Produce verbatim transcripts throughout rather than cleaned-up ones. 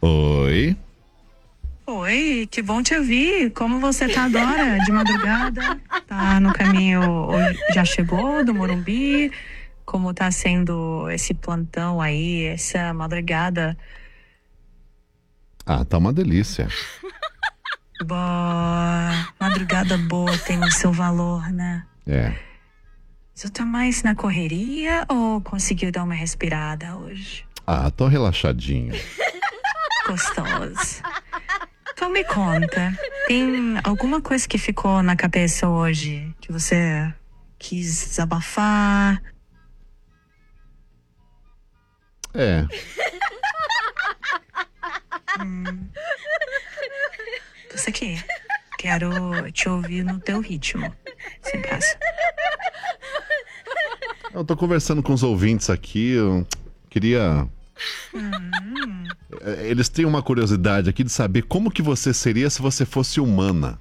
Oi. Oi, que bom te ouvir. Como você tá agora, de madrugada? Tá no caminho, ou já chegou do Morumbi? Como tá sendo esse plantão aí, essa madrugada? Ah, tá uma delícia. Boa, madrugada boa tem o seu valor, né? É. Você tá mais na correria ou conseguiu dar uma respirada hoje? Ah, tô relaxadinho. Gostoso. Então me conta, tem alguma coisa que ficou na cabeça hoje que você quis desabafar? É. Hum. Isso aqui. Quero te ouvir no teu ritmo. Sem pressa. Eu tô conversando com os ouvintes aqui, eu queria... Hum. Eles têm uma curiosidade aqui de saber como que você seria se você fosse humana.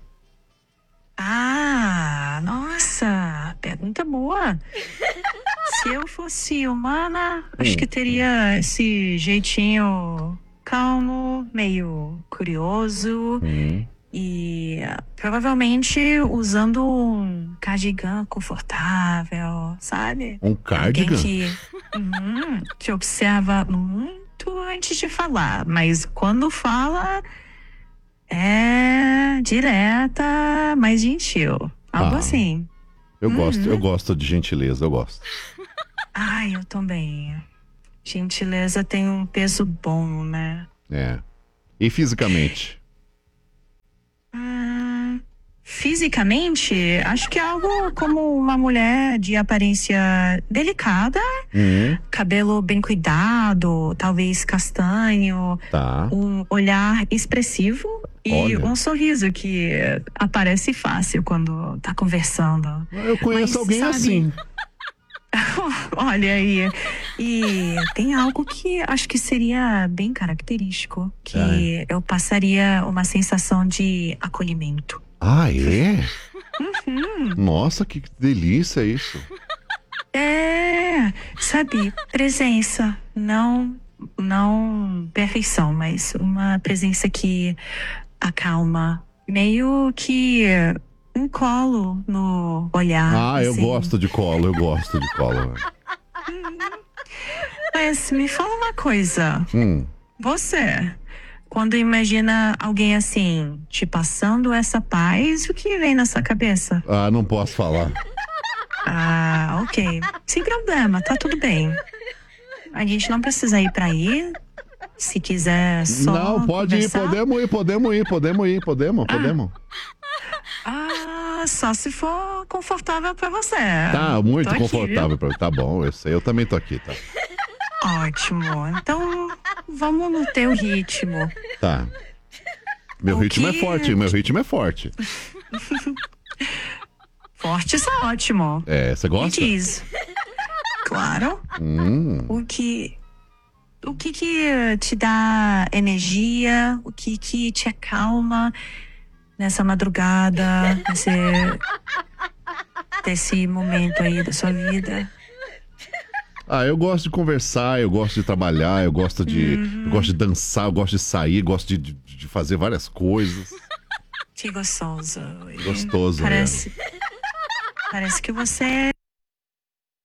Ah, nossa, pergunta boa. Se eu fosse humana, acho Hum. que teria esse jeitinho calmo, meio curioso. Hum. E uh, provavelmente usando um cardigan confortável, sabe? Um cardigan? Alguém que uhum, te observa muito antes de falar, mas quando fala é direta, mais gentil. Algo Ah. assim. Eu Uhum. gosto, eu gosto de gentileza, eu gosto. Ai, eu também. Gentileza tem um peso bom, né? É. E fisicamente? Hum, fisicamente, acho que é algo como uma mulher de aparência delicada, Hum. cabelo bem cuidado, talvez castanho, Tá. um olhar expressivo e Olha. um sorriso que aparece fácil quando tá conversando. Eu conheço Mas, alguém sabe, assim. Olha aí. E tem algo que acho que seria bem característico, que eu passaria uma sensação de acolhimento. Ah, é? Uhum. Nossa, que delícia isso. É, sabe, presença, não, não perfeição, mas uma presença que acalma, meio que um colo no olhar. Ah, eu assim. gosto de colo, eu gosto de colo. Mas me fala uma coisa, Hum. você, quando imagina alguém assim, te passando essa paz, o que vem na sua cabeça? Ah, não posso falar. Ah, ok. Sem problema, tá tudo bem. A gente não precisa ir pra aí. Se quiser só Não, pode conversar. ir, podemos ir, podemos ir, podemos ir, podemos, podemos. Ah, só se for confortável pra você. Tá muito Tô aqui, confortável pra mim. Tá bom, eu sei, eu também tô aqui, tá? Ótimo. Então, vamos no teu ritmo. Tá. Meu O ritmo que- é forte, meu ritmo é forte. Forte, isso é ótimo. É, você Me gosta? diz. Claro. Hum. O que... O que que te dá energia? O que que te acalma nessa madrugada? Nesse... Desse momento aí da sua vida? Ah, eu gosto de conversar, eu gosto de trabalhar, eu gosto de, Uhum. eu gosto de dançar, eu gosto de sair, gosto de, de, de fazer várias coisas. Que gostoso. Gostoso, Parece... Parece que você